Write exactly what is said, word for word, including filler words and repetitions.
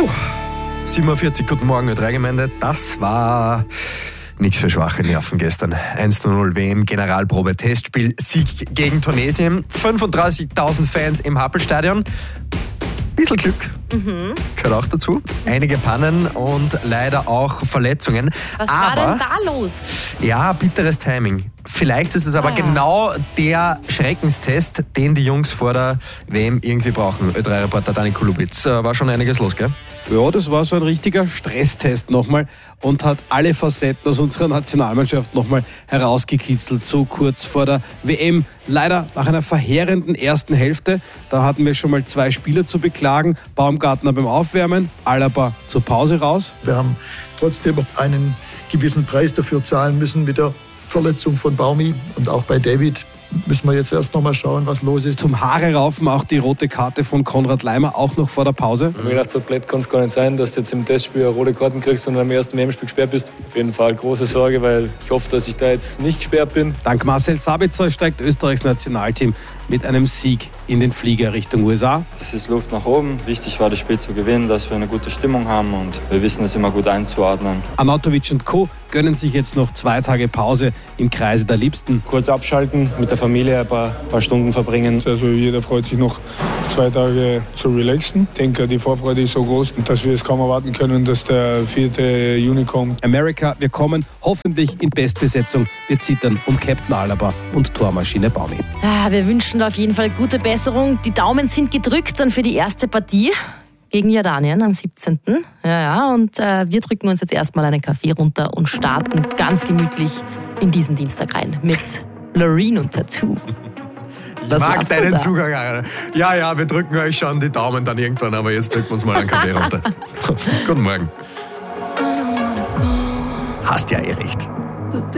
Puh, siebenundvierzig, guten Morgen, Ö drei Gemeinde. Das war nichts für schwache Nerven gestern. eins zu null W M-Generalprobe, Testspiel, Sieg gegen Tunesien. fünfunddreißigtausend Fans im Happelstadion. Bisschen Glück, mhm. gehört auch dazu. Einige Pannen und leider auch Verletzungen. Was aber, war denn da los? Ja, bitteres Timing. Vielleicht ist es aber ah. genau der Schreckenstest, den die Jungs vor der W M irgendwie brauchen. Ö drei Reporter Dani Kulubitz. War schon einiges los, gell? Ja, das war so ein richtiger Stresstest nochmal und hat alle Facetten aus unserer Nationalmannschaft nochmal herausgekitzelt, so kurz vor der W M. Leider nach einer verheerenden ersten Hälfte, da hatten wir schon mal zwei Spieler zu beklagen. Baumgartner beim Aufwärmen, Alaba zur Pause raus. Wir haben trotzdem einen gewissen Preis dafür zahlen müssen mit der Verletzung von Baumi, und auch bei David müssen wir jetzt erst noch mal schauen, was los ist. Zum Haare raufen auch die rote Karte von Konrad Leimer, auch noch vor der Pause. Ich habe mir gedacht, so blöd kann es gar nicht sein, dass du jetzt im Testspiel eine rote Karten kriegst und am ersten W M-Spiel gesperrt bist. Auf jeden Fall große Sorge, weil ich hoffe, dass ich da jetzt nicht gesperrt bin. Dank Marcel Sabitzer steigt Österreichs Nationalteam mit einem Sieg in den Flieger Richtung U S A. Das ist Luft nach oben. Wichtig war, das Spiel zu gewinnen, dass wir eine gute Stimmung haben, und wir wissen es immer gut einzuordnen. Arnautovic und Co. gönnen sich jetzt noch zwei Tage Pause im Kreise der Liebsten. Kurz abschalten, mit der Familie ein paar, paar Stunden verbringen. Also jeder freut sich noch zwei Tage zu relaxen. Ich denke, die Vorfreude ist so groß, dass wir es kaum erwarten können, dass der vierte Juni kommt. Amerika, wir kommen hoffentlich in Bestbesetzung. Wir zittern um Captain Alaba und Tormaschine Baumi. Ah, wir wünschen da auf jeden Fall gute Besserung. Die Daumen sind gedrückt dann für die erste Partie gegen Jordanien am siebzehnten Ja, ja, und äh, wir drücken uns jetzt erstmal einen Kaffee runter und starten ganz gemütlich in diesen Dienstag rein mit Loreen und Tattoo. Ich Was mag deinen Zugang. Ja, ja, wir drücken euch schon die Daumen dann irgendwann, aber jetzt drücken wir uns mal einen Kaffee runter. Guten Morgen. Hast ja eh recht.